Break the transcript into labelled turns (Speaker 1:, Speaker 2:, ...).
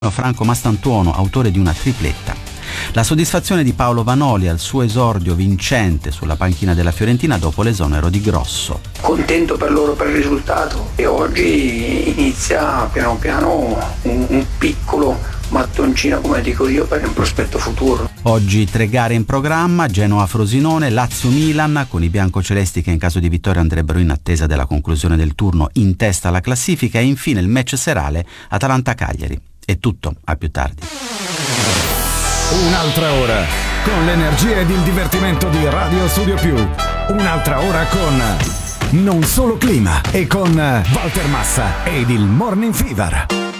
Speaker 1: Franco Mastantuono, autore di una tripletta. La soddisfazione di Paolo Vanoli al suo esordio vincente sulla panchina della Fiorentina dopo l'esonero di Grosso.
Speaker 2: Contento per loro per il risultato e oggi inizia piano piano un piccolo mattoncino, come dico io, per un prospetto futuro.
Speaker 1: Oggi 3 gare in programma: Genoa-Frosinone, Lazio-Milan, con i biancocelesti che in caso di vittoria andrebbero in attesa della conclusione del turno in testa alla classifica, e infine il match serale Atalanta-Cagliari. È tutto, a più tardi.
Speaker 3: Un'altra ora con l'energia ed il divertimento di Radio Studio Più. Un'altra ora con Non Solo Clima e con Walter Massa ed il Morning Fever.